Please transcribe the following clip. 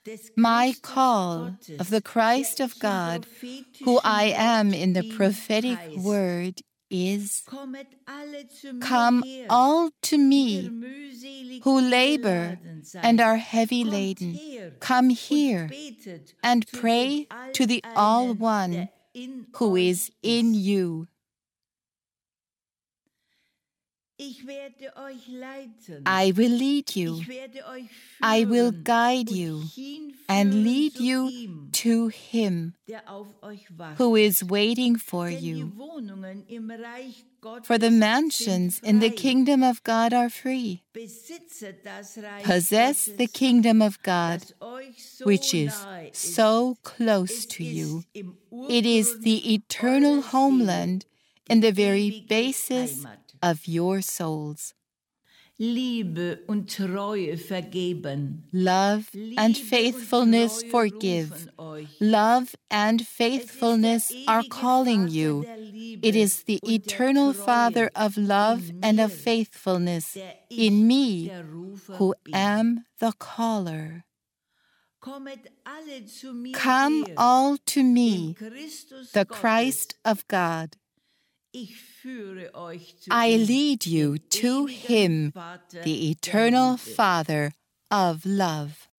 my call of the Christ of God, who I am in the prophetic word, is, come all to me who labor and are heavy laden. Come here and pray to the All One who is in you. I will lead you. I will guide you and lead you to Him who is waiting for you. For the mansions in the kingdom of God are free. Possess the kingdom of God, which is so close to you. It is the eternal homeland and the very basis of your souls. Liebe und Treue vergeben. Love and faithfulness forgive. Love and faithfulness are calling you. It is the eternal Father of love and of faithfulness in me, who am the caller. Come all to me, the Christ of God. I lead you to Him, the eternal Father of love.